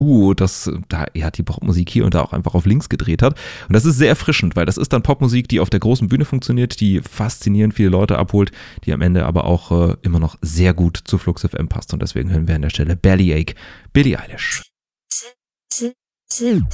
da er die Popmusik hier und da auch einfach auf links gedreht hat. Und das ist sehr erfrischend, weil das ist dann Popmusik, die auf der großen Bühne funktioniert, die faszinierend viele Leute abholt, die am Ende aber auch immer noch sehr gut zu Flux FM passt. Und deswegen hören wir an der Stelle Bellyache, Billie Eilish.